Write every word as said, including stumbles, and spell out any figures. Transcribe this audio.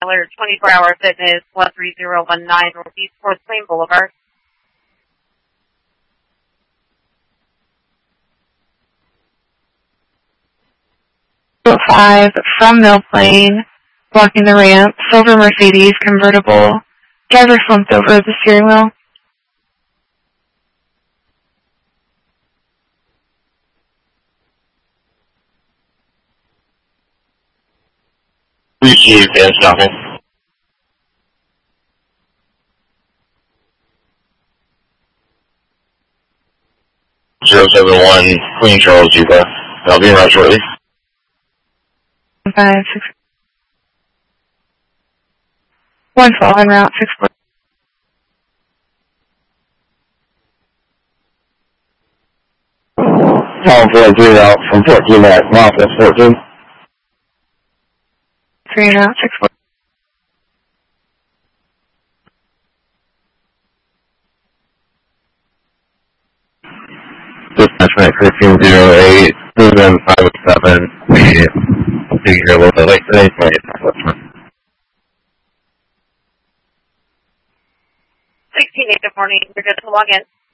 Taylor, twenty-four hour Fitness, one three zero one nine Northeast Fourth Plain Boulevard. five from Mill Plain, blocking the ramp, silver Mercedes convertible. Driver slumped over the steering wheel. Received and stopping. zero seven one Queen Charles Juba. I'll be around shortly. Five, six, one fall en route, six, four. Tom four three out from fourteen at Northwest fourteen. Three and out, six, four. Dispatch fifteen zero eight, moving five oh seven. We see here a little bit late today, so sixteen eight, good morning. You're good to log in.